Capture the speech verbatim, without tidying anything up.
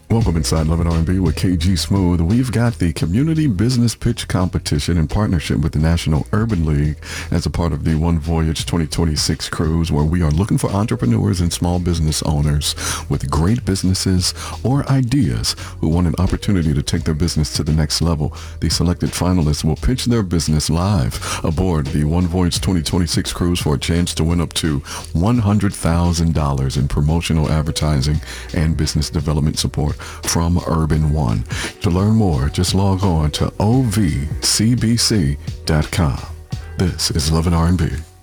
Welcome inside Love and R and B with K G Smooth. We've got the Community Business Pitch Competition in partnership with the National Urban League as a part of the One Voyage twenty twenty-six cruise, where we are looking for entrepreneurs and small business owners with great businesses or ideas who want an opportunity to take their business to the next level. The selected finalists will pitch their business live aboard the One Voyage twenty twenty-six cruise for a chance to win up to one hundred thousand dollars in promotional advertising and business development support from Urban One. To learn more, just log on to O V C B C dot com. This is Love and R and B.